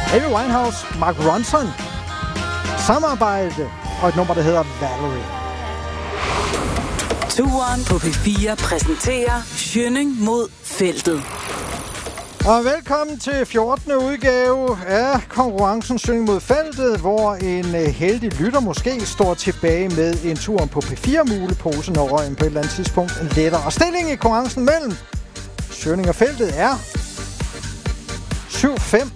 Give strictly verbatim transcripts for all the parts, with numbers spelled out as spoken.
Amy Winehouse, Mark Ronson, samarbejde og et nummer, der hedder Valerie. Turen på P fire præsenterer Schønning mod feltet. Og velkommen til fjortende udgave af konkurrencen Schønning mod feltet, hvor en heldig lytter måske står tilbage med en tur på P fire mulepose, når røgen på et eller andet tidspunkt letter. Og stillingen i konkurrencen mellem Schønning og feltet er syv fem.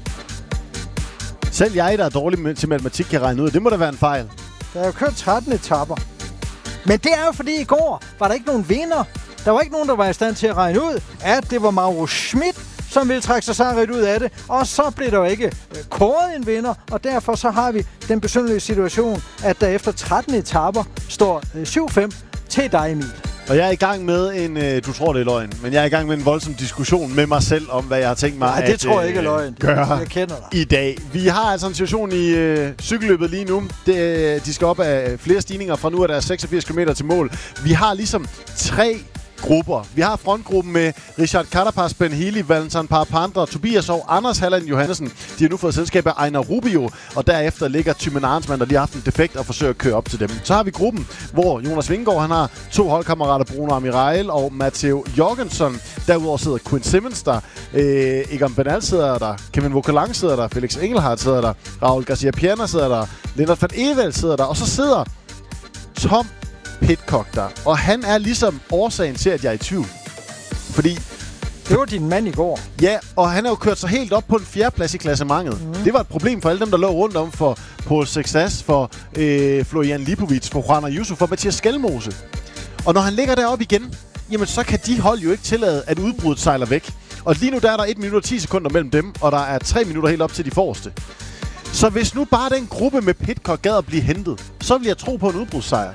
Selv jeg, der er dårlig til matematik, kan regne ud. Det må da være en fejl. Der er jo kørt tretten etaper. Men det er jo fordi i går var der ikke nogen vinder. Der var ikke nogen, der var i stand til at regne ud, at det var Mauro Schmidt, som ville trække sig sejret ud af det. Og så blev der jo ikke kåret en vinder, og derfor så har vi den besynderlige situation, at der efter tretten etaper står syv fem til dig, Emil. Og jeg er i gang med en, øh, du tror det er løgn, men jeg er i gang med en voldsom diskussion med mig selv om, hvad jeg har tænkt mig Nej, at det tror jeg ikke er øh, løgn. gøre jeg kender dig. i dag. Vi har altså en situation i øh, cykelløbet lige nu. Det, de skal op af flere stigninger fra nu, er der seksogfirs kilometer til mål. Vi har ligesom tre grupper. Vi har frontgruppen med Richard Carapaz, Ben Healy, Valentin Parapanda, Tobias og Anders Halland Johannessen. De har nu fået selskab af Einar Rubio, og derefter ligger Thymen Arnsmann, der lige har haft en defekt og forsøger at køre op til dem. Så har vi gruppen, hvor Jonas Vingegaard, han har to holdkammerater, Bruno Amirail og Matteo Jorgensen. Derudover sidder Quinn Simmons der, øh, Egan Bernal sidder der, Kevin Vauquelin sidder der, Felix Engelhardt sidder der, Raul Garcia Piana sidder der, Lennart van Eveld sidder der, og så sidder Tom Pidcock der. Og han er ligesom årsagen til, at jeg er i tvivl. Fordi det var din mand i går. Ja, og han har jo kørt sig helt op på en fjerdeplads i klassementet. Mm. Det var et problem for alle dem, der lå rundt om, for Paul Sexas, for øh, Florian Lipovic, for Juan Ayuso, for Mathias Skelmose. Og når han ligger deroppe igen, jamen så kan de hold jo ikke tillade, at udbruddet sejler væk. Og lige nu der er der et minut og ti sekunder mellem dem, og der er tre minutter helt op til de forreste. Så hvis nu bare den gruppe med Pidcock gad at blive hentet, så vil jeg tro på en udbrudssejr.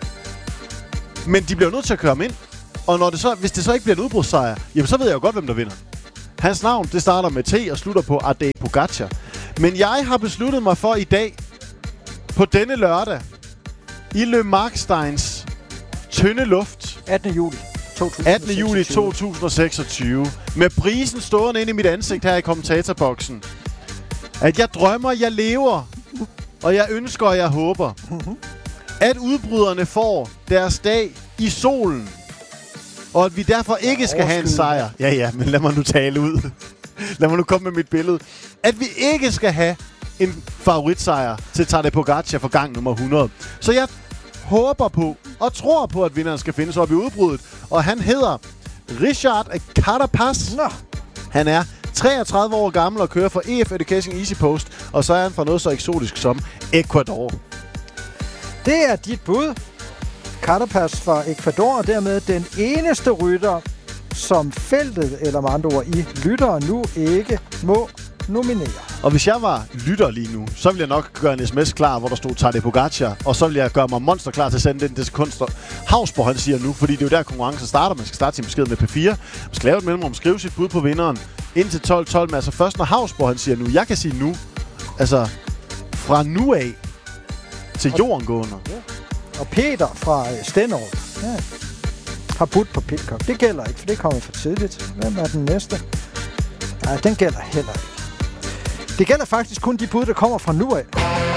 Men de bliver nødt til at køre ham ind. Og når det så, hvis det så ikke bliver en udbrudssejr, jamen så ved jeg jo godt, hvem der vinder. Hans navn, det starter med T og slutter på Tadej Pogačar. Men jeg har besluttet mig for i dag, på denne lørdag, i Le Marksteins tynde luft. attende juli to tusind og seksogtyve. attende juli to tusind og seksogtyve. Med prisen stående inde i mit ansigt her i kommentatorboksen. At jeg drømmer, jeg lever. Og jeg ønsker, og jeg håber. Mm-hmm. At udbryderne får deres dag i solen. Og at vi derfor ikke skal have en sejr. Ja, ja, men lad mig nu tale ud. Lad mig nu komme med mit billede. At vi ikke skal have en favoritsejr til Tadej Pogačar for gang nummer hundrede. Så jeg håber på og tror på, at vinderen skal findes op i udbruddet. Og han hedder Richard Carapaz. Nå. Han er treogtredive år gammel og kører for E F Education Easy Post. Og så er han fra noget så eksotisk som Ecuador. Det er dit bud. Carapaz fra Ecuador, og dermed den eneste rytter, som feltet, eller med andre ord I lyttere, nu ikke må nominere. Og hvis jeg var lytter lige nu, så ville jeg nok gøre en sms klar, hvor der stod Tadej Pogačar, og så ville jeg gøre mig monster klar til at sende den det sekund, Havsborg han siger nu, fordi det er jo der konkurrencen starter. Man skal starte sin besked med P fire. Man skal lave et mellemrum, skrive sit bud på vinderen indtil tolv tolv, men altså først når Havsborg han siger nu. Jeg kan sige nu, altså fra nu af til jorden gående. Ja. Og Peter fra Stenderup ja, har budt på Pidcock. Det gælder ikke, for det kommer for tidligt. Hvem er den næste? Nej, den gælder heller ikke. Det gælder faktisk kun de bud, der kommer fra nu af.